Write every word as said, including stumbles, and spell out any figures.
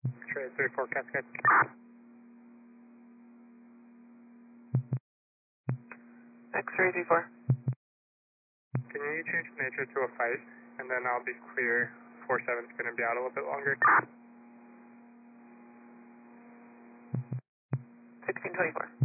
Trade three four Cascade. X-ray three four. Can you change nature to a fight, and then I'll be clear. four seven's going to be out a little bit longer. sixteen twenty-four.